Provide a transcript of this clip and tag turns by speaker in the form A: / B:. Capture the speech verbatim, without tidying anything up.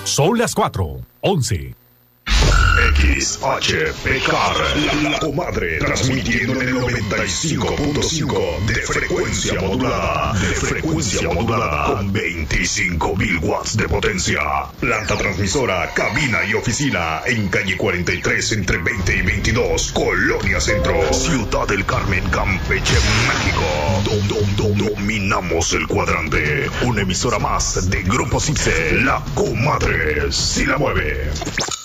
A: Son las cuatro, once.
B: X H P K R, la comadre, transmitiendo en el noventa y cinco punto cinco de frecuencia modulada, de frecuencia modulada, con veinticinco mil watts de potencia. Planta transmisora, cabina y oficina, en calle cuarenta y tres, entre veinte y veintidós, Colonia Centro, Ciudad del Carmen, Campeche, México. Dom, dom, dom, dominamos el cuadrante. Una emisora más de Grupo Cipse, la comadre, si la mueve.